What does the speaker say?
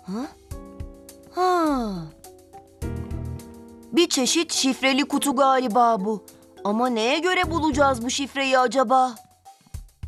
Ha. Bir çeşit şifreli kutu galiba bu. Ama neye göre bulacağız bu şifreyi acaba?